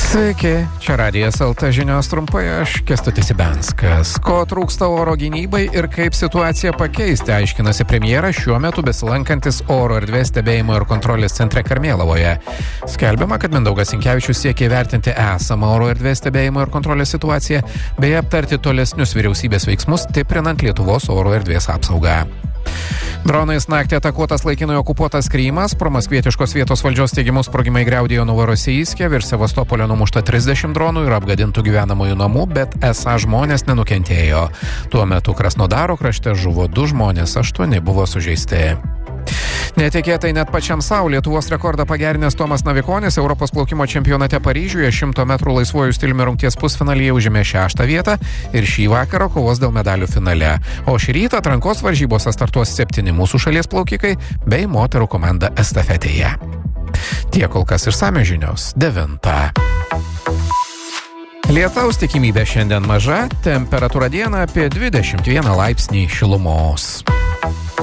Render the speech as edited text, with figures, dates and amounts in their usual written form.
Sveiki, čia Radijas LT žinios trumpai, aš Kęstutis Ibenskas. Ko trūksta oro gynybai ir kaip situaciją pakeisti, aiškinasi premjeras šiuo metu besilankantis oro erdvės stebėjimo ir kontrolės centre Karmėlavoje. Skelbiama, kad Mindaugas Sinkevičius siekia įvertinti esamą oro erdvės stebėjimo ir kontrolės situaciją, bei aptarti tolesnius vyriausybės veiksmus, stiprinant Lietuvos oro erdvės apsaugą. Dronais naktį atakuotas laikinai okupuotas Krymas, promaskvietiškos vietos valdžios teigimu sprogimai griaudėjo Novorosijske, virš Sevastopolio numušta 30 dronų ir apgadintų gyvenamųjų namų, bet esą žmonės nenukentėjo. Tuo metu Krasnodaro krašte žuvo 2 žmonės, 8 buvo sužeisti. Netikėtai net pačiam savo Lietuvos rekordą pagerinęs Tomas Navikonis Europos plaukimo čempionate Paryžiuje 100 metrų laisvuoju stiliumi rungties pusfinalyje užėmė 6. vietą ir šį vakarą kovos dėl medalių finale. O šį rytą atrankos varžybose startuos 7 mūsų šalies plaukikai bei moterų komanda estafetėje. Tiek kol kas išsamios žinios 9. Lietaus tikimybė šiandien maža, temperatūra dieną apie 21 laipsnį šilumos.